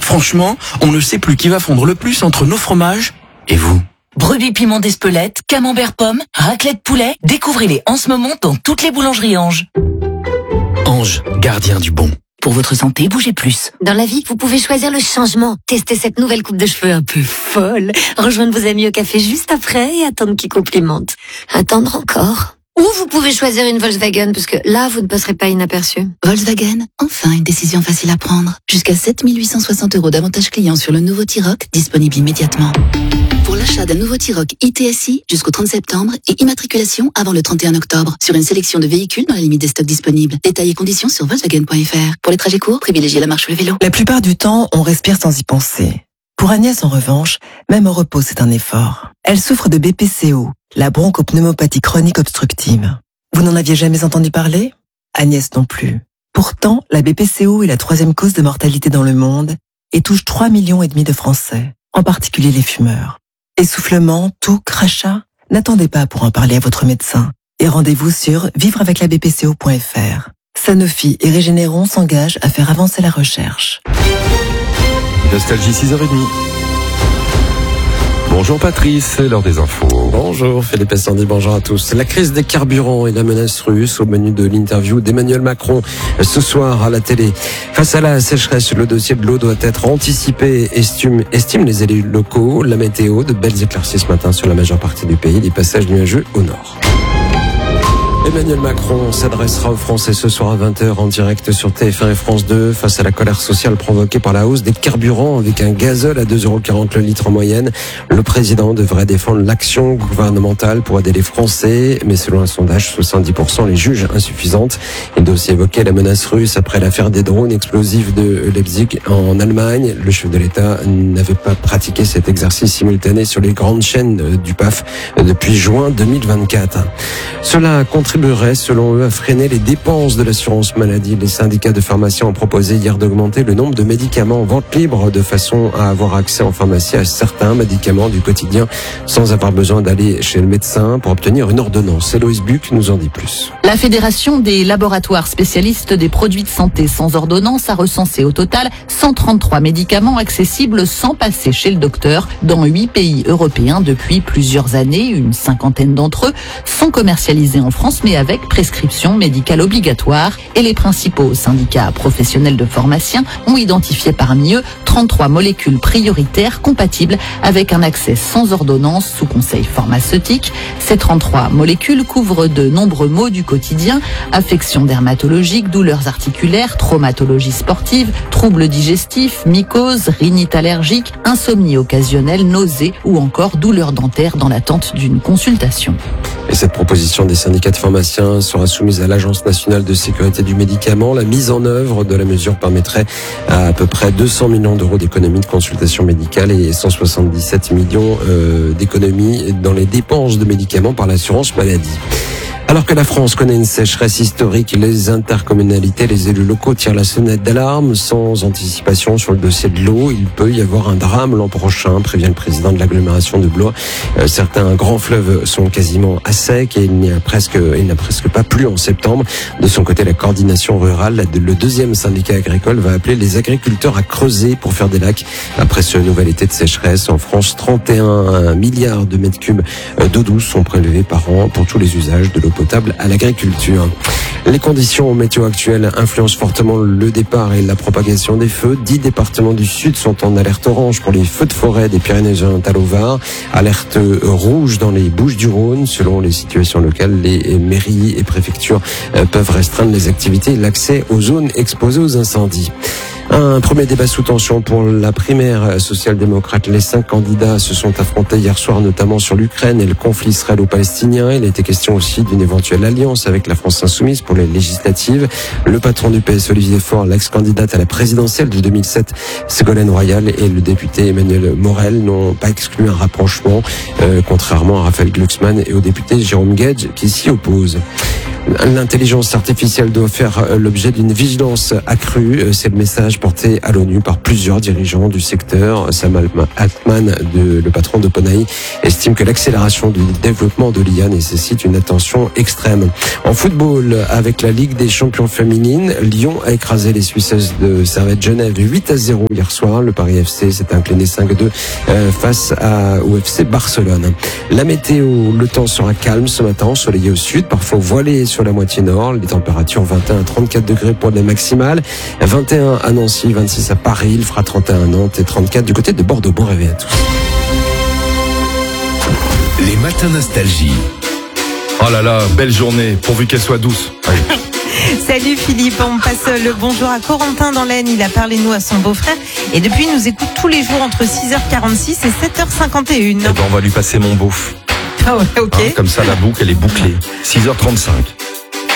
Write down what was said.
Franchement, on ne sait plus qui va fondre le plus entre nos fromages et vous. Brebis piment d'Espelette, camembert pomme, raclette poulet, découvrez-les en ce moment dans toutes les boulangeries Ange. Ange, gardien du bon. Pour votre santé, bougez plus. Dans la vie, vous pouvez choisir le changement. Testez cette nouvelle coupe de cheveux un peu folle. Rejoindre vos amis au café juste après et attendre qu'ils complimentent. Attendre encore. Ou vous pouvez choisir une Volkswagen, parce que là, vous ne passerez pas inaperçu. Volkswagen, enfin une décision facile à prendre. Jusqu'à 7 860 € d'avantages clients sur le nouveau T-Roc, disponible immédiatement. Pour l'achat d'un nouveau T-Roc ITSI jusqu'au 30 septembre et immatriculation avant le 31 octobre sur une sélection de véhicules dans la limite des stocks disponibles. Détails et conditions sur Volkswagen.fr. Pour les trajets courts, privilégiez la marche ou le vélo. La plupart du temps, on respire sans y penser. Pour Agnès, en revanche, même au repos, c'est un effort. Elle souffre de BPCO, la bronchopneumopathie chronique obstructive. Vous n'en aviez jamais entendu parler ? Agnès non plus. Pourtant, la BPCO est la 3e cause de mortalité dans le monde et touche 3,5 millions de Français, en particulier les fumeurs. Essoufflement, toux, crachat ? N'attendez pas pour en parler à votre médecin et rendez-vous sur vivreaveclabpco.fr. Sanofi et Régénéron s'engagent à faire avancer la recherche. Nostalgie 6h30. Bonjour Patrice, c'est l'heure des infos. Bonjour Philippe et Sandy, bonjour à tous. La crise des carburants et la menace russe au menu de l'interview d'Emmanuel Macron ce soir à la télé. Face à la sécheresse, le dossier de l'eau doit être anticipé, estiment les élus locaux. La météo, de belles éclaircies ce matin sur la majeure partie du pays, des passages nuageux au nord. Emmanuel Macron s'adressera aux Français ce soir à 20h en direct sur TF1 et France 2 face à la colère sociale provoquée par la hausse des carburants avec un gazole à 2,40 € le litre en moyenne. Le président devrait défendre l'action gouvernementale pour aider les Français, mais selon un sondage, 70% les jugent insuffisantes. Il doit aussi évoquer la menace russe après l'affaire des drones explosifs de Leipzig en Allemagne. Le chef de l'État n'avait pas pratiqué cet exercice simultané sur les grandes chaînes du PAF depuis juin 2024. Cela contribuerait, selon eux, à freiner les dépenses de l'assurance maladie. Les syndicats de pharmaciens ont proposé hier d'augmenter le nombre de médicaments en vente libre de façon à avoir accès en pharmacie à certains médicaments du quotidien sans avoir besoin d'aller chez le médecin pour obtenir une ordonnance. Héloïse Buc nous en dit plus. La Fédération des laboratoires spécialistes des produits de santé sans ordonnance a recensé au total 133 médicaments accessibles sans passer chez le docteur dans 8 pays européens depuis plusieurs années. Une cinquantaine d'entre eux sont commercialisés en France, mais avec prescription médicale obligatoire. Et les principaux syndicats professionnels de pharmaciens ont identifié parmi eux 33 molécules prioritaires compatibles avec un accès sans ordonnance sous conseil pharmaceutique. Ces 33 molécules couvrent de nombreux maux du quotidien: affections dermatologiques, douleurs articulaires, traumatologie sportive, troubles digestifs, mycoses, rhinite allergique, insomnie occasionnelle, nausées ou encore douleurs dentaires dans l'attente d'une consultation. Et cette proposition des syndicats de pharmaciens sera soumise à l'Agence nationale de sécurité du médicament. La mise en œuvre de la mesure permettrait à peu près 200 millions d'euros d'économies de consultation médicale et 177 millions d'économies dans les dépenses de médicaments par l'assurance maladie. Alors que la France connaît une sécheresse historique, les intercommunalités, les élus locaux tirent la sonnette d'alarme. Sans anticipation sur le dossier de l'eau, il peut y avoir un drame l'an prochain, prévient le président de l'agglomération de Blois. Certains grands fleuves sont quasiment à sec et il n'a presque pas plu en septembre. De son côté, la coordination rurale, le deuxième syndicat agricole, va appeler les agriculteurs à creuser pour faire des lacs. Après ce nouvel été de sécheresse, en France, 31 milliards de mètres cubes d'eau douce sont prélevés par an pour tous les usages, de l'eau potable à l'agriculture. Les conditions météo actuelles influencent fortement le départ et la propagation des feux. 10 départements du Sud sont en alerte orange pour les feux de forêt des Pyrénées-Orientales au Var. Alerte rouge dans les Bouches-du-Rhône. Selon les situations locales, les mairies et préfectures peuvent restreindre les activités et l'accès aux zones exposées aux incendies. Un premier débat sous tension pour la primaire social-démocrate. Les 5 candidats se sont affrontés hier soir, notamment sur l'Ukraine et le conflit israélo-palestinien. Il était question aussi d'une éventuelle alliance avec la France insoumise pour les législatives. Le patron du PS, Olivier Faure, l'ex-candidate à la présidentielle de 2007, Ségolène Royal, et le député Emmanuel Morel n'ont pas exclu un rapprochement, contrairement à Raphaël Glucksmann et au député Jérôme Guedj qui s'y oppose. L'intelligence artificielle doit faire l'objet d'une vigilance accrue. C'est le message porté à l'ONU par plusieurs dirigeants du secteur. Sam Altman, le patron d'OpenAI, estime que l'accélération du développement de l'IA nécessite une attention extrême. En football, avec la Ligue des champions féminines, Lyon a écrasé les Suisseuses de Servette Genève 8-0 hier soir. Le Paris FC s'est incliné 5-2 face au FC Barcelone. La météo, le temps sera calme ce matin, ensoleillé au sud, parfois voilé sur la moitié nord. Les températures 21 à 34 degrés pour les maximales, 21 à Nancy, 26 à Paris, il fera 31 à Nantes et 34 du côté de Bordeaux. Bon réveil à tous. Les matins nostalgie. Oh là là, belle journée, pourvu qu'elle soit douce. Allez. Salut Philippe, on passe le bonjour à Corentin dans l'Aisne, il a parlé de nous à son beau-frère et depuis il nous écoute tous les jours entre 6h46 et 7h51. Eh ben, on va lui passer mon beauf. Ah ouais, ok. Comme ça la boucle elle est bouclée. 6h35.